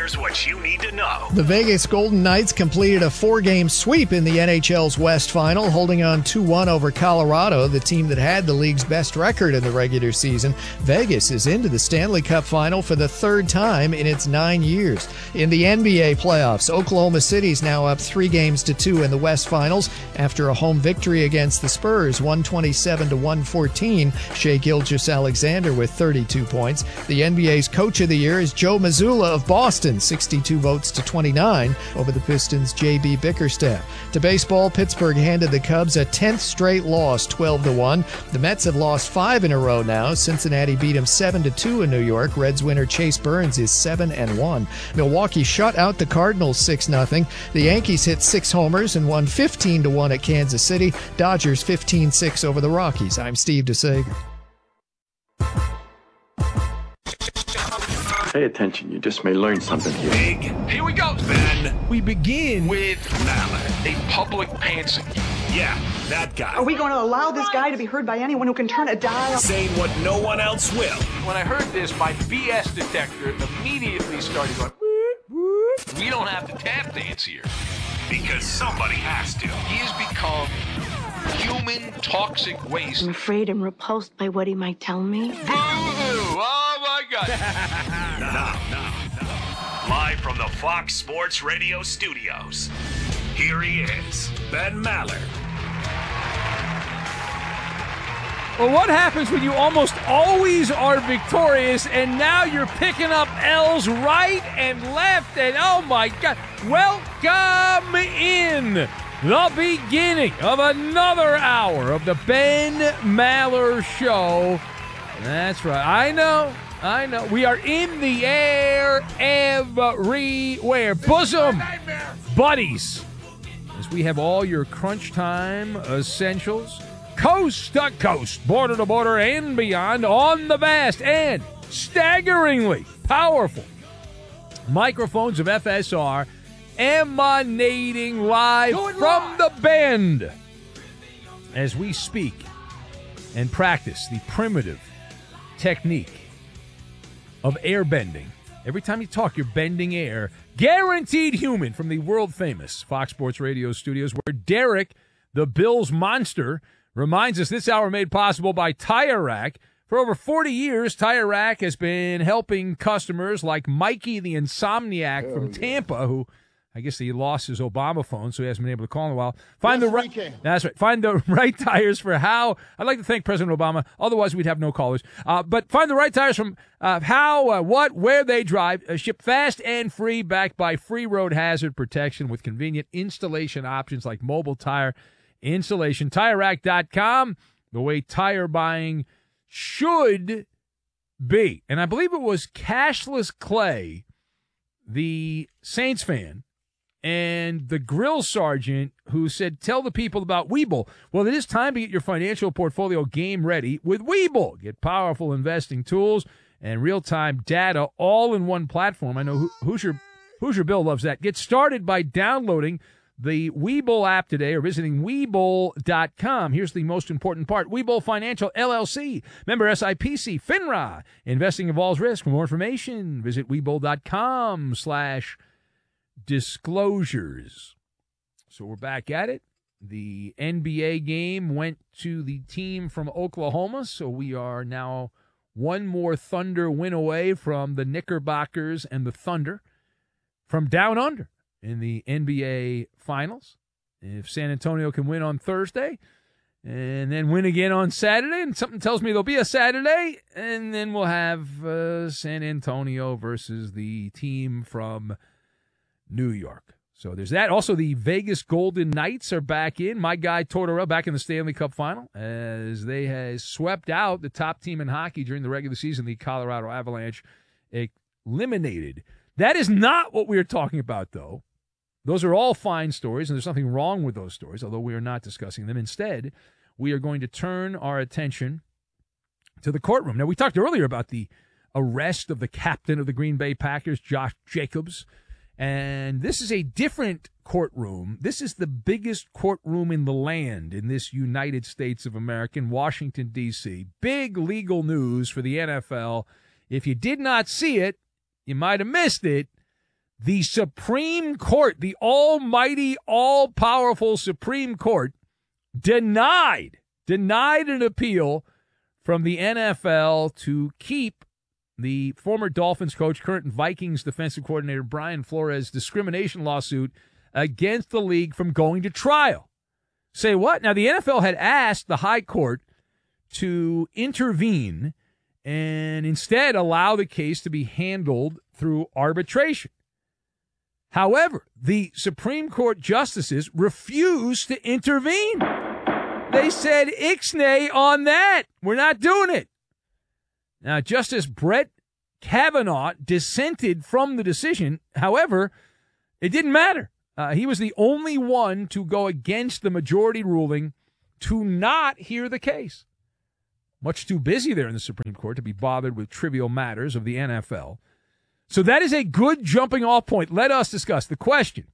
Here's what you need to know. The Vegas Golden Knights completed a 4-game sweep in the NHL's West Final, holding on 2-1 over Colorado, the team that had the league's best record in the regular season. Vegas is into the Stanley Cup Final for the third time in its 9 years. In the NBA playoffs, Oklahoma City's now up 3-2 in the West Finals after a home victory against the Spurs, 127-114. Shai Gilgeous-Alexander with 32 points. The NBA's Coach of the Year is Joe Mazzulla of Boston, 62 votes to 29 over the Pistons' J.B. Bickerstaff. To baseball, Pittsburgh handed the Cubs a 10th straight loss, 12-1. The Mets have lost 5 in a row now. Cincinnati beat them 7-2 in New York. Reds winner Chase Burns is 7-1. Milwaukee shut out the Cardinals 6-0. The Yankees hit 6 homers and won 15-1 at Kansas City. Dodgers 15-6 over the Rockies. I'm Steve DeSager. Pay attention, you just may learn something here. Big. Here we go, Ben. We begin With Maller, a public pantser. Yeah, that guy. Are we going to allow this guy to be heard by anyone who can turn a dial? Saying what no one else will. When I heard this, my BS detector immediately started going, whoop, whoop. We don't have to tap dance here. Because somebody has to. He has become human toxic waste. I'm afraid I'm repulsed by what he might tell me. Boo-hoo! Oh, my God. Now. Live from the Fox Sports Radio studios, here he is, Ben Maller. Well, what happens when you almost always are victorious and now you're picking up L's right and left and oh my God. Welcome in the beginning of another hour of the Ben Maller Show. That's right. I know. We are in the air everywhere. Bosom buddies. As we have all your crunch time essentials. Coast to coast, border to border, and beyond on the vast and staggeringly powerful microphones of FSR emanating live from the Bend as we speak and practice the primitive technique of air bending. Every time you talk, you're bending air. Guaranteed Human from the world-famous Fox Sports Radio studios, where Derek, the Bills monster, reminds us this hour made possible by Tire Rack. For over 40 years, Tire Rack has been helping customers like Mikey the Insomniac from Tampa, who I guess he lost his Obama phone, so he hasn't been able to call in a while. Find the right tires for how. I'd like to thank President Obama. Otherwise, we'd have no callers. But find the right tires from how, what, where they drive. Ship fast and free, backed by free road hazard protection with convenient installation options like mobile tire installation. TireRack.com, the way tire buying should be. And I believe it was Cashless Clay, the Saints fan, and the grill sergeant who said, tell the people about Webull. Well, it is time to get your financial portfolio game ready with Webull. Get powerful investing tools and real-time data all in one platform. I know Hoosier Bill loves that. Get started by downloading the Webull app today or visiting Webull.com. Here's the most important part. Webull Financial, LLC. Member SIPC, FINRA. Investing involves risk. For more information, visit Webull.com/disclosures. So we're back at it. The NBA game went to the team from Oklahoma, so we are now one more Thunder win away from the Knickerbockers and the Thunder from down under in the NBA Finals. If San Antonio can win on Thursday and then win again on Saturday, and something tells me there'll be a Saturday, and then we'll have San Antonio versus the team from New York. So there's that. Also, the Vegas Golden Knights are back in. My guy Tortorella back in the Stanley Cup Final as they has swept out the top team in hockey during the regular season, the Colorado Avalanche, eliminated. That is not what we are talking about, though. Those are all fine stories, and there's nothing wrong with those stories, although we are not discussing them. Instead, we are going to turn our attention to the courtroom. Now, we talked earlier about the arrest of the captain of the Green Bay Packers, Josh Jacobs, and this is a different courtroom. This is the biggest courtroom in the land in this United States of America, in Washington, D.C. Big legal news for the NFL. If you did not see it, you might have missed it. The Supreme Court, the almighty, all-powerful Supreme Court, denied an appeal from the NFL to keep the former Dolphins coach, current Vikings defensive coordinator Brian Flores' discrimination lawsuit against the league from going to trial. Say what? Now, the NFL had asked the high court to intervene and instead allow the case to be handled through arbitration. However, the Supreme Court justices refused to intervene. They said ixnay on that. We're not doing it. Now, Justice Brett Kavanaugh dissented from the decision. However, it didn't matter. He was the only one to go against the majority ruling to not hear the case. Much too busy there in the Supreme Court to be bothered with trivial matters of the NFL. So that is a good jumping off point. Let us discuss the question.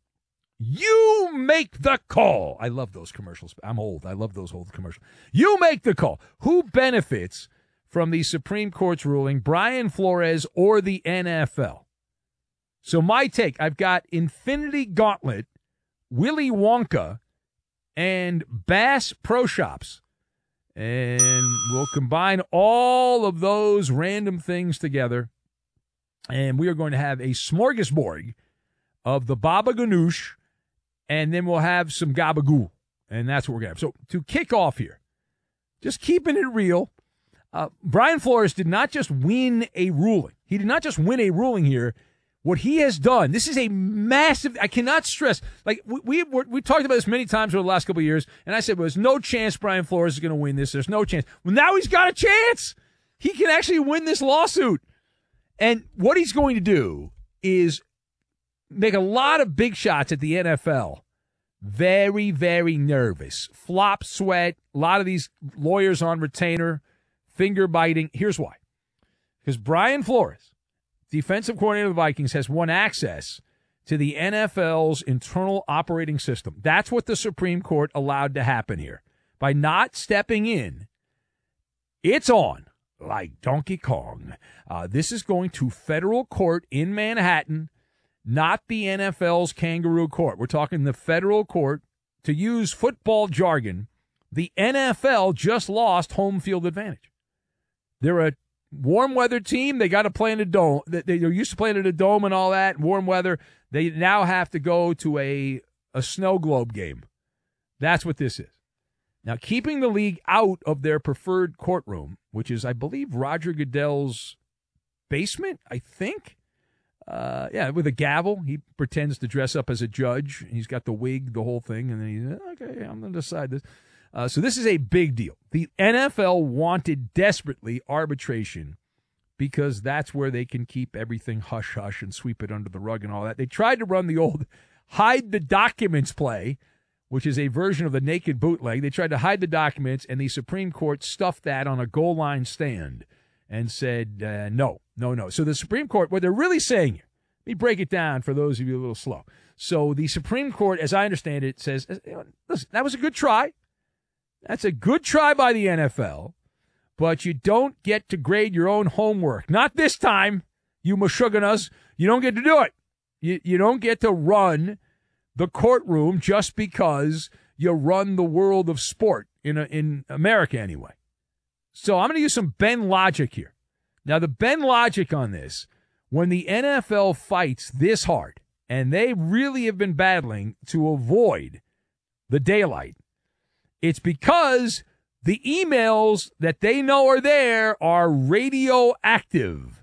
You make the call. I love those commercials. I'm old. I love those old commercials. You make the call. Who benefits from the Supreme Court's ruling, Brian Flores or the NFL? So my take, I've got Infinity Gauntlet, Willy Wonka, and Bass Pro Shops. And we'll combine all of those random things together. And we are going to have a smorgasbord of the Baba Ganoush, and then we'll have some Gabagoo. And that's what we're going to have. So to kick off here, just keeping it real, Brian Flores did not just win a ruling. He did not just win a ruling here. What he has done, this is a massive, I cannot stress, like we talked about this many times over the last couple of years, and I said, well, there's no chance Brian Flores is going to win this. There's no chance. Well, now he's got a chance. He can actually win this lawsuit. And what he's going to do is make a lot of big shots at the NFL very, very nervous. Flop sweat, a lot of these lawyers on retainer, finger biting. Here's why. Because Brian Flores, defensive coordinator of the Vikings, has won access to the NFL's internal operating system. That's what the Supreme Court allowed to happen here. By not stepping in, it's on like Donkey Kong. This is going to federal court in Manhattan, not the NFL's kangaroo court. We're talking the federal court. To use football jargon, the NFL just lost home field advantage. They're a warm weather team. They got to play in a dome. They're used to playing in a dome and all that, warm weather. They now have to go to a snow globe game. That's what this is. Now, keeping the league out of their preferred courtroom, which is, I believe, Roger Goodell's basement, I think. With a gavel. He pretends to dress up as a judge. He's got the wig, the whole thing, and then he's, okay, I'm going to decide this. So this is a big deal. The NFL wanted desperately arbitration because that's where they can keep everything hush-hush and sweep it under the rug and all that. They tried to run the old hide the documents play, which is a version of the naked bootleg. They tried to hide the documents, and the Supreme Court stuffed that on a goal line stand and said, no. So the Supreme Court, what they're really saying here, let me break it down for those of you a little slow. So the Supreme Court, as I understand it, says, listen, that was a good try. That's a good try by the NFL, but you don't get to grade your own homework. Not this time, you Meshuggahs. You don't get to do it. You don't get to run the courtroom just because you run the world of sport in America anyway. So I'm going to use some Ben logic here. Now, the Ben logic on this, when the NFL fights this hard, and they really have been battling to avoid the daylight, it's because the emails that they know are there are radioactive.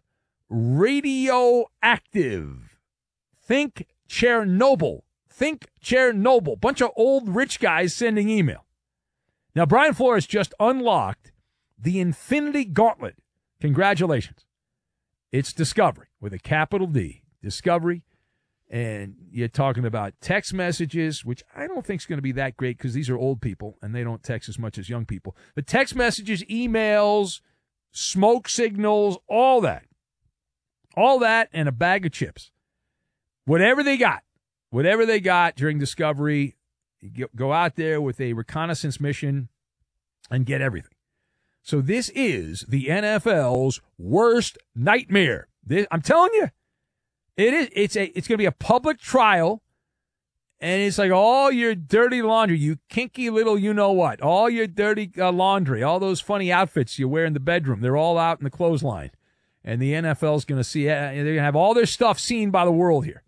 Radioactive. Think Chernobyl. Bunch of old rich guys sending email. Now, Brian Flores just unlocked the Infinity Gauntlet. Congratulations. It's Discovery with a capital D. Discovery. And you're talking about text messages, which I don't think is going to be that great because these are old people and they don't text as much as young people. But text messages, emails, smoke signals, all that. All that and a bag of chips. Whatever they got during Discovery, you go out there with a reconnaissance mission and get everything. So this is the NFL's worst nightmare. I'm telling you, It is. It's going to be a public trial, and it's like all your dirty laundry, you kinky little you-know-what, all your dirty laundry, all those funny outfits you wear in the bedroom, they're all out in the clothesline. And the NFL's going to see, they're going to have all their stuff seen by the world here.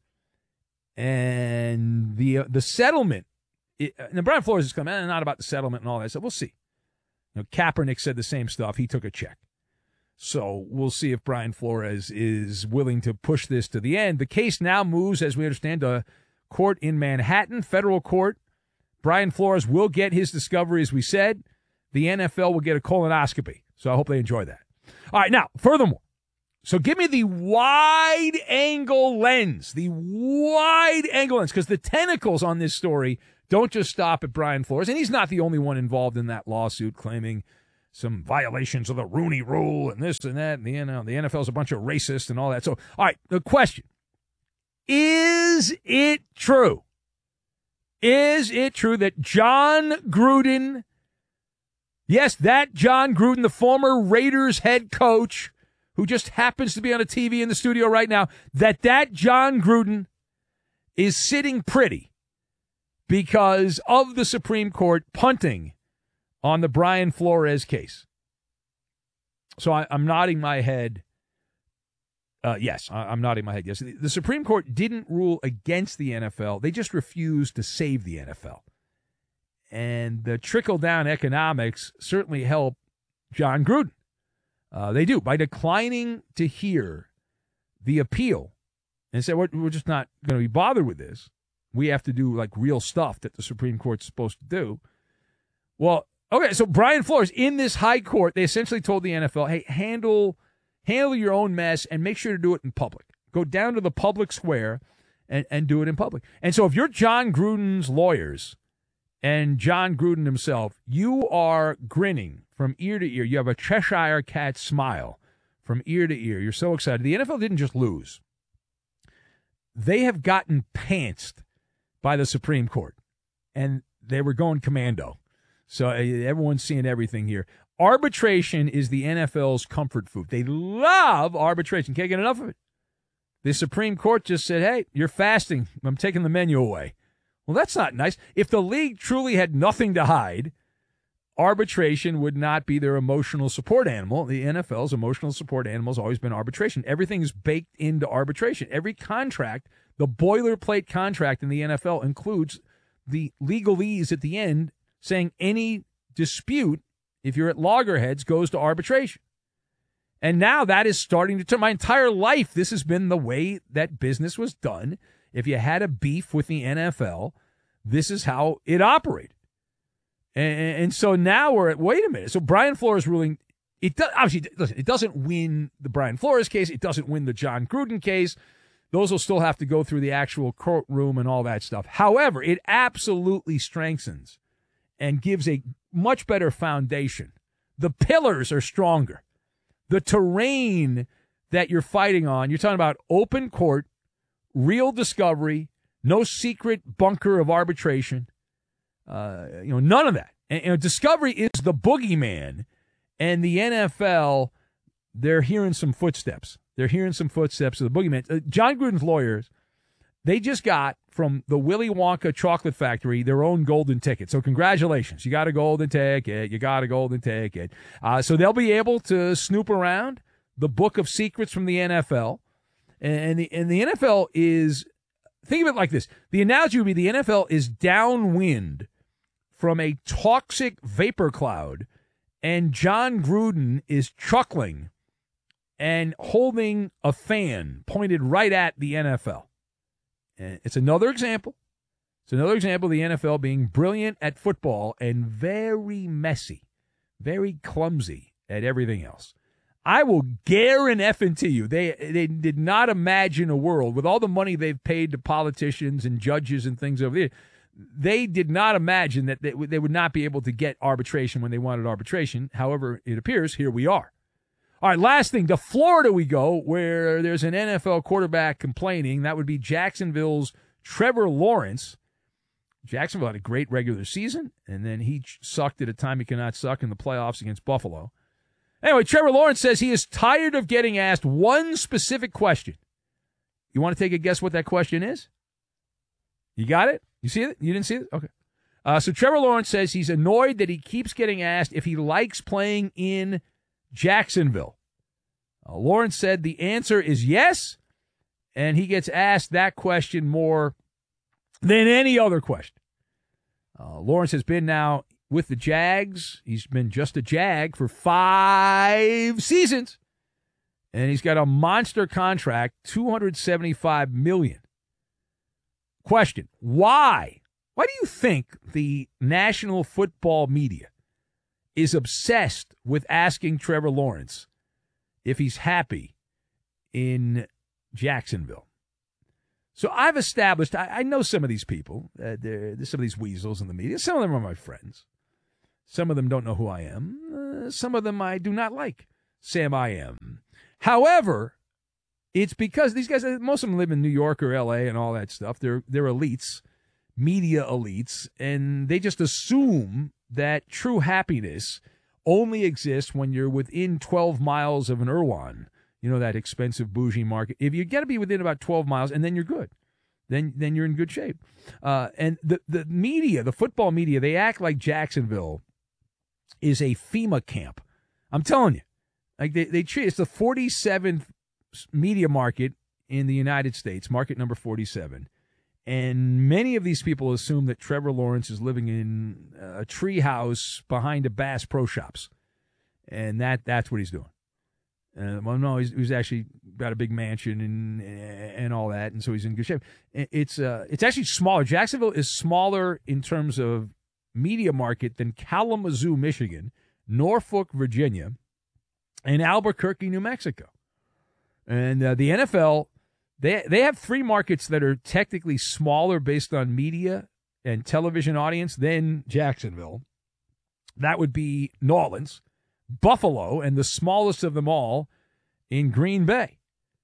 And the settlement, and Brian Flores is coming, not about the settlement and all that, so we'll see. Kaepernick said the same stuff. He took a check. So we'll see if Brian Flores is willing to push this to the end. The case now moves, as we understand, to court in Manhattan, federal court. Brian Flores will get his discovery, as we said. The NFL will get a colonoscopy. So I hope they enjoy that. All right, now, furthermore, so give me the wide-angle lens, because the tentacles on this story don't just stop at Brian Flores, and he's not the only one involved in that lawsuit claiming some violations of the Rooney Rule and this and that, and the NFL's a bunch of racists and all that. So, all right, the question, is it true? Is it true that John Gruden, yes, that John Gruden, the former Raiders head coach, who just happens to be on a TV in the studio right now, that John Gruden is sitting pretty because of the Supreme Court punting on the Brian Flores case? So I'm nodding my head. Yes, I'm nodding my head. Yes, the Supreme Court didn't rule against the NFL. They just refused to save the NFL. And the trickle-down economics certainly help John Gruden. They do. By declining to hear the appeal and say, we're just not going to be bothered with this. We have to do like real stuff that the Supreme Court's supposed to do. Well, okay, so Brian Flores, in this high court, they essentially told the NFL, hey, handle your own mess and make sure to do it in public. Go down to the public square and do it in public. And so if you're John Gruden's lawyers and John Gruden himself, you are grinning from ear to ear. You have a Cheshire cat smile from ear to ear. You're so excited. The NFL didn't just lose. They have gotten pantsed by the Supreme Court, and they were going commando. So everyone's seeing everything here. Arbitration is the NFL's comfort food. They love arbitration. Can't get enough of it. The Supreme Court just said, hey, you're fasting. I'm taking the menu away. Well, that's not nice. If the league truly had nothing to hide, arbitration would not be their emotional support animal. The NFL's emotional support animal has always been arbitration. Everything is baked into arbitration. Every contract, the boilerplate contract in the NFL includes the legalese at the end saying any dispute, if you're at loggerheads, goes to arbitration. And now that is starting to turn. My entire life, this has been the way that business was done. If you had a beef with the NFL, this is how it operated. And so now we're at, wait a minute. So Brian Flores ruling, obviously, listen, it doesn't win the Brian Flores case. It doesn't win the John Gruden case. Those will still have to go through the actual courtroom and all that stuff. However, it absolutely strengthens and gives a much better foundation. The pillars are stronger. The terrain that you're fighting on, you're talking about open court, real discovery, no secret bunker of arbitration. None of that. And discovery is the boogeyman, and the NFL, they're hearing some footsteps. They're hearing some footsteps of the boogeyman. John Gruden's lawyers, they just got from the Willy Wonka chocolate factory their own golden ticket. So congratulations. You got a golden ticket. You got a golden ticket. So they'll be able to snoop around the book of secrets from the NFL. And the NFL is, think of it like this. The analogy would be the NFL is downwind from a toxic vapor cloud, and John Gruden is chuckling and holding a fan pointed right at the NFL. And it's another example. It's another example of the NFL being brilliant at football and very messy, very clumsy at everything else. I will guarantee you, they did not imagine a world with all the money they've paid to politicians and judges and things over there. They did not imagine that they would not be able to get arbitration when they wanted arbitration. However, it appears here we are. All right, last thing, to Florida we go, where there's an NFL quarterback complaining. That would be Jacksonville's Trevor Lawrence. Jacksonville had a great regular season, and then he sucked at a time he cannot suck in the playoffs against Buffalo. Anyway, Trevor Lawrence says he is tired of getting asked one specific question. You want to take a guess what that question is? You got it? You see it? You didn't see it? Okay. So Trevor Lawrence says he's annoyed that he keeps getting asked if he likes playing in Jacksonville. Lawrence said the answer is yes, and he gets asked that question more than any other question. Lawrence has been now with the Jags. He's been just a Jag for 5 seasons, and he's got a monster contract, $275 million. Question, why? Why do you think the national football media is obsessed with asking Trevor Lawrence if he's happy in Jacksonville? So I've established, I know some of these people, there's some of these weasels in the media. Some of them are my friends. Some of them don't know who I am. Some of them I do not like. Sam I am. However, it's because these guys, most of them live in New York or L.A. and all that stuff. They're elites, media elites, and they just assume that true happiness only exists when you're within 12 miles of an Irwan, you know, that expensive bougie market. If you got to be within about 12 miles, and then you're good. Then you're in good shape. And the media, the football media, they act like Jacksonville is a FEMA camp. I'm telling you. Like they treat it's the 47th media market in the United States, market number 47. And many of these people assume that Trevor Lawrence is living in a tree house behind a Bass Pro Shops. And that's what he's doing. Well, no, he's actually got a big mansion and all that, and so he's in good shape. It's actually smaller. Jacksonville is smaller in terms of media market than Kalamazoo, Michigan, Norfolk, Virginia, and Albuquerque, New Mexico. And the NFL, they have 3 markets that are technically smaller based on media and television audience than Jacksonville. That would be New Orleans, Buffalo, and the smallest of them all in Green Bay.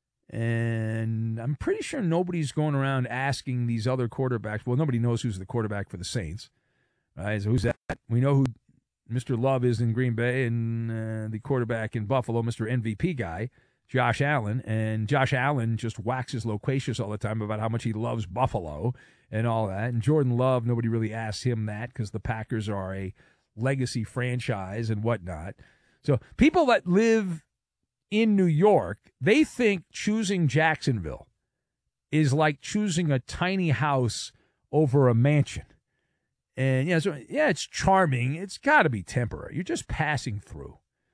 And I'm pretty sure nobody's going around asking these other quarterbacks. Well, nobody knows who's the quarterback for the Saints. So who's that? We know who Mr. Love is in Green Bay, and the quarterback in Buffalo, Mr. MVP guy, Josh Allen. And Josh Allen just waxes loquacious all the time about how much he loves Buffalo and all that. And Jordan Love, nobody really asks him that because the Packers are a legacy franchise and whatnot. So people that live in New York, they think choosing Jacksonville is like choosing a tiny house over a mansion. And it's charming. It's got to be temporary. You're just passing through.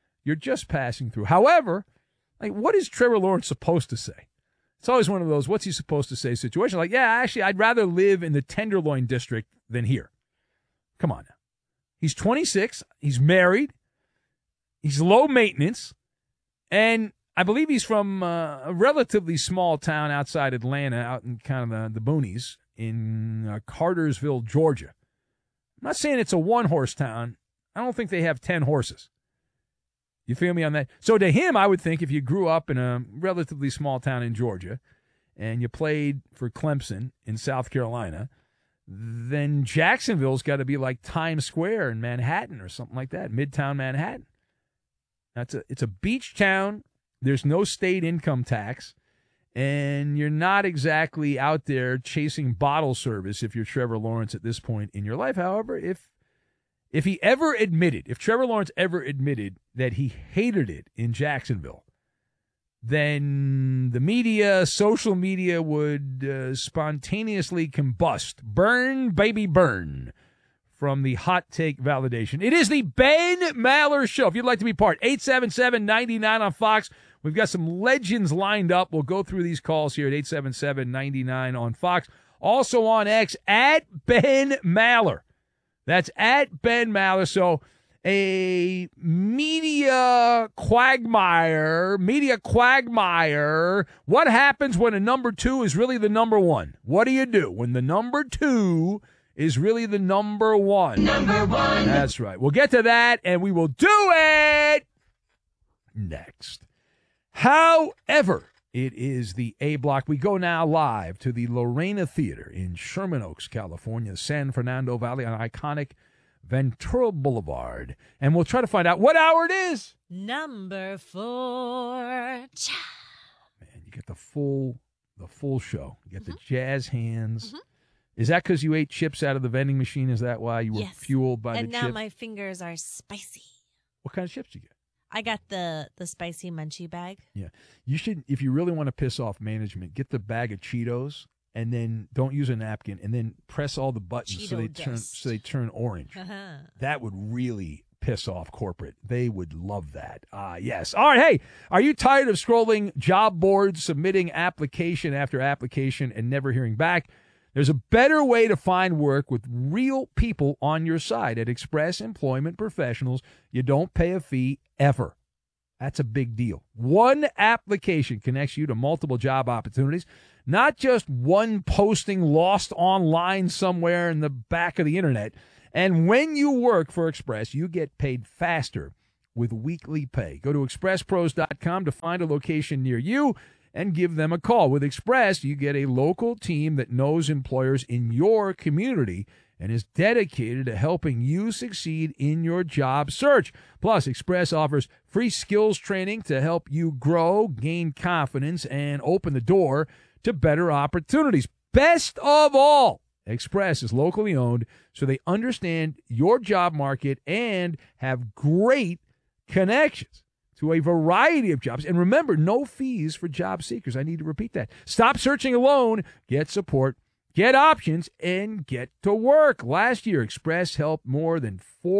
However, like, what is Trevor Lawrence supposed to say? It's always one of those, what's he supposed to say situation. Like, yeah, actually, I'd rather live in the Tenderloin district than here. Come on now. He's 26. He's married. He's low maintenance. And I believe he's from a relatively small town outside Atlanta, out in kind of the boonies in Cartersville, Georgia. I'm not saying it's a one-horse town. I don't think they have 10 horses. You feel me on that? So to him, I would think if you grew up in a relatively small town in Georgia and you played for Clemson in South Carolina, then Jacksonville's got to be like Times Square in Manhattan or something like that, Midtown Manhattan. It's a beach town. There's no state income tax, and you're not exactly out there chasing bottle service if you're Trevor Lawrence at this point in your life. However, if Trevor Lawrence ever admitted that he hated it in Jacksonville, then the media, social media would spontaneously combust. Burn, baby, burn. From the Hot Take Validation. It is the Ben Maller Show. If you'd like to be part, 877-99 on Fox. We've got some legends lined up. We'll go through these calls here at 877-99 on Fox. Also on X, at Ben Maller. That's at Ben Maller. So a media quagmire. What happens when a number 2 is really the number 1? What do you do when the number 2 is really the number 1? Number 1. That's right. We'll get to that, and we will do it next. However, it is the A Block. We go now live to the Lorena Theater in Sherman Oaks, California, San Fernando Valley on iconic Ventura Boulevard. And we'll try to find out what hour it is. Number 4. Man, you get the full the full show. You get the jazz hands. Is that because you ate chips out of the vending machine? Is that why you were fueled by the chips? And now my fingers are spicy. What kind of chips do you get? I got the spicy munchie bag. Yeah. You should, if you really want to piss off management, get the bag of Cheetos and then don't use a napkin and then press all the buttons so they turn orange. That would really piss off corporate. They would love that. Yes. All right. Hey, are you tired of scrolling job boards, submitting application after application, and never hearing back? There's a better way to find work with real people on your side. At Express Employment Professionals, you don't pay a fee ever. That's a big deal. One application connects you to multiple job opportunities, not just one posting lost online somewhere in the back of the internet. And when you work for Express, you get paid faster with weekly pay. Go to expresspros.com to find a location near you and give them a call. With Express, you get a local team that knows employers in your community and is dedicated to helping you succeed in your job search. Plus, Express offers free skills training to help you grow, gain confidence, and open the door to better opportunities. Best of all, Express is locally owned, so they understand your job market and have great connections to a variety of jobs. And remember, no fees for job seekers. I need to repeat that. Stop searching alone. Get support, get options, and get to work. Last year, Express helped more than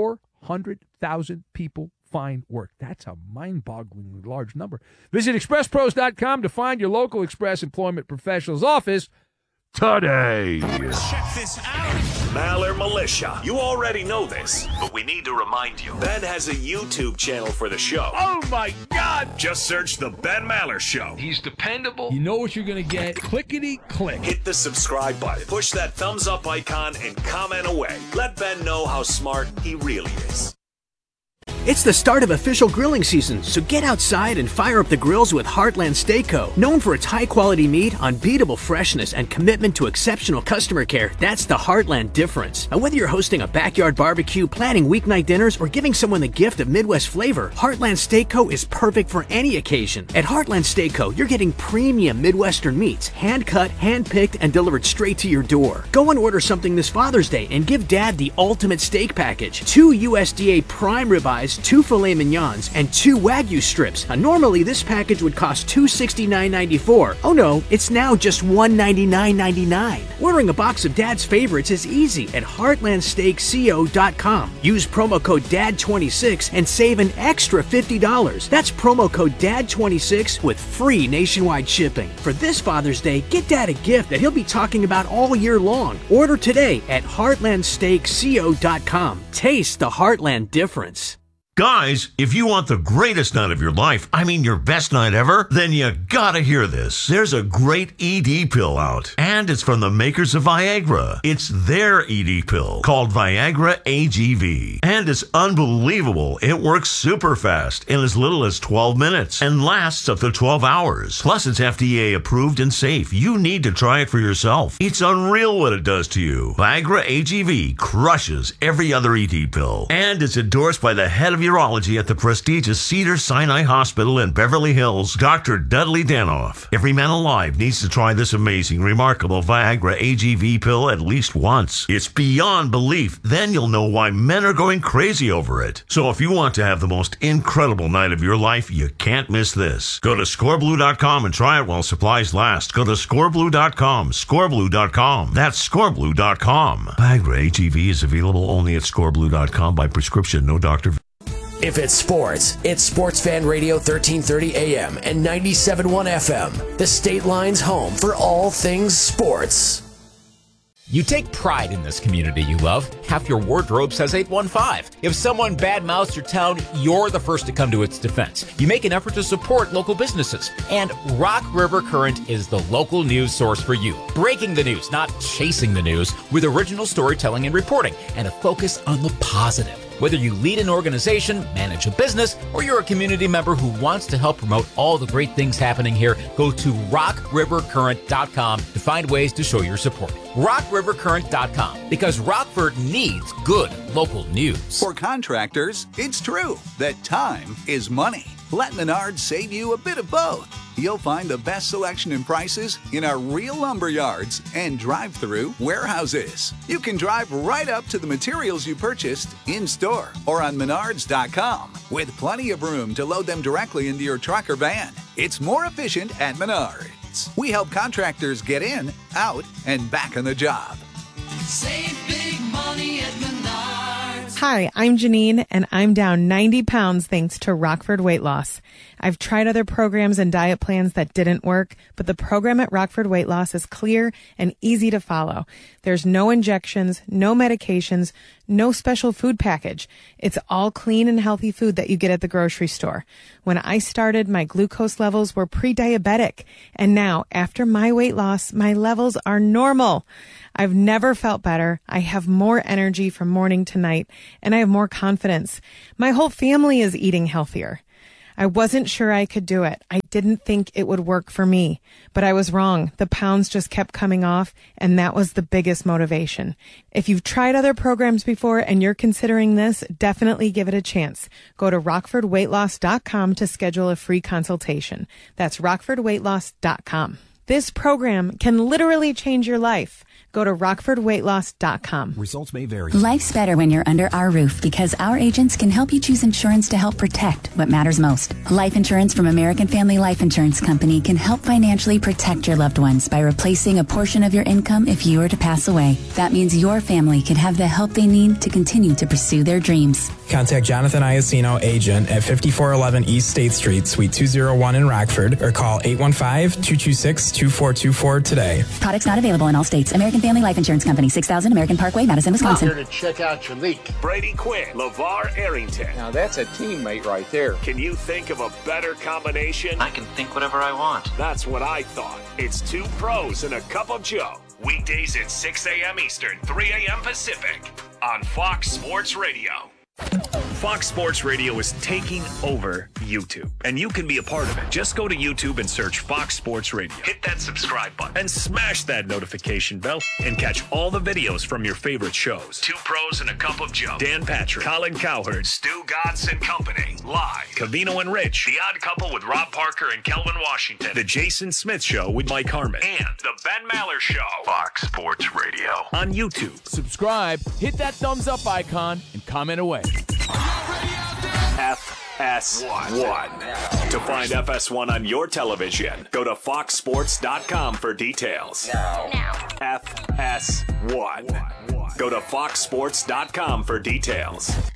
400,000 people find work. That's a mind-bogglingly large number. Visit expresspros.com to find your local Express Employment Professionals office today. Check this out. Maller Militia. You already know this, but we need to remind you. Ben has a YouTube channel for the show. Oh, my God. Just search The Ben Maller Show. He's dependable. You know what you're going to get. Clickety-click. Hit the subscribe button. Push that thumbs-up icon and comment away. Let Ben know how smart he really is. It's the start of official grilling season, so get outside and fire up the grills with Heartland Steak Co. Known for its high-quality meat, unbeatable freshness, and commitment to exceptional customer care, that's the Heartland difference. And whether you're hosting a backyard barbecue, planning weeknight dinners, or giving someone the gift of Midwest flavor, Heartland Steak Co. is perfect for any occasion. At Heartland Steak Co., you're getting premium Midwestern meats, hand-cut, hand-picked, and delivered straight to your door. Go and order something this Father's Day and give Dad the ultimate steak package. 2 USDA prime ribeyes, 2 filet mignons, and 2 Wagyu strips. Now, normally this package would cost $269.94. Oh no, it's now just $199.99. Ordering a box of Dad's favorites is easy at heartlandsteakco.com. Use promo code DAD26 and save an extra $50. That's promo code DAD26 with free nationwide shipping. For this Father's Day, get Dad a gift that he'll be talking about all year long. Order today at heartlandsteakco.com. Taste the Heartland difference. Guys, if you want the greatest night of your life, I mean your best night ever, then you gotta hear this. There's a great ED pill out, and it's from the makers of Viagra. It's their ED pill called Viagra AGV, and it's unbelievable. It works super fast in as little as 12 minutes and lasts up to 12 hours. Plus, it's FDA approved and safe. You need to try it for yourself. It's unreal what it does to you. Viagra AGV crushes every other ED pill, and it's endorsed by the head of urology at the prestigious Cedars-Sinai Hospital in Beverly Hills, Dr. Dudley Danoff. Every man alive needs to try this amazing, remarkable Viagra AGV pill at least once. It's beyond belief. Then you'll know why men are going crazy over it. So if you want to have the most incredible night of your life, you can't miss this. Go to scoreblue.com and try it while supplies last. Go to scoreblue.com, scoreblue.com. That's scoreblue.com. Viagra AGV is available only at scoreblue.com by prescription, no doctor. If it's sports, it's Sports Fan Radio 1330 AM and 97.1 FM, the State Line's home for all things sports. You take pride in this community you love. Half your wardrobe says 815. If someone badmouths your town, you're the first to come to its defense. You make an effort to support local businesses. And Rock River Current is the local news source for you. Breaking the news, not chasing the news, with original storytelling and reporting, and a focus on the positive. Whether you lead an organization, manage a business, or you're a community member who wants to help promote all the great things happening here, go to rockrivercurrent.com to find ways to show your support. rockrivercurrent.com, because Rockford needs good local news. For contractors, it's true that time is money. Let Menards save you a bit of both. You'll find the best selection and prices in our real lumber yards and drive-through warehouses. You can drive right up to the materials you purchased in-store or on Menards.com with plenty of room to load them directly into your truck or van. It's more efficient at Menards. We help contractors get in, out, and back on the job. Save big money at Menards. Hi, I'm Janine, and I'm down 90 pounds thanks to Rockford Weight Loss. I've tried other programs and diet plans that didn't work, but the program at Rockford Weight Loss is clear and easy to follow. There's no injections, no medications, no special food package. It's all clean and healthy food that you get at the grocery store. When I started, my glucose levels were pre-diabetic, and now, after my weight loss, my levels are normal. I've never felt better. I have more energy from morning to night, and I have more confidence. My whole family is eating healthier. I wasn't sure I could do it. I didn't think it would work for me, but I was wrong. The pounds just kept coming off, and that was the biggest motivation. If you've tried other programs before and you're considering this, definitely give it a chance. Go to RockfordWeightLoss.com to schedule a free consultation. That's RockfordWeightLoss.com. This program can literally change your life. Go to RockfordWeightLoss.com. Results may vary. Life's better when you're under our roof because our agents can help you choose insurance to help protect what matters most. Life insurance from American Family Life Insurance Company can help financially protect your loved ones by replacing a portion of your income if you were to pass away. That means your family can have the help they need to continue to pursue their dreams. Contact Jonathan Iacino, agent at 5411 East State Street, Suite 201 in Rockford, or call 815-226-2424 today. Products not available in all states. American Family Life Insurance Company, 6000 American Parkway, Madison, Wisconsin. Here to check out your leak. Brady Quinn, LeVar Arrington. Now that's a teammate right there. Can you think of a better combination? I can think whatever I want. That's what I thought. It's two pros and a cup of Joe. Weekdays at 6 a.m. Eastern, 3 a.m. Pacific on Fox Sports Radio. Fox Sports Radio is taking over YouTube, and you can be a part of it. Just go to YouTube and search Fox Sports Radio. Hit that subscribe button and smash that notification bell and catch all the videos from your favorite shows. Two Pros and a Cup of Joe, Dan Patrick, Colin Cowherd, Stu Godson and Company, live, Covino and Rich, The Odd Couple with Rob Parker and Kelvin Washington, The Jason Smith Show with Mike Harmon, and The Ben Maller Show. Fox Sports Radio on YouTube. Subscribe, hit that thumbs up icon, and comment away. FS1. To find FS1 on your television, go to foxsports.com for details. Now. FS1. Go to foxsports.com for details.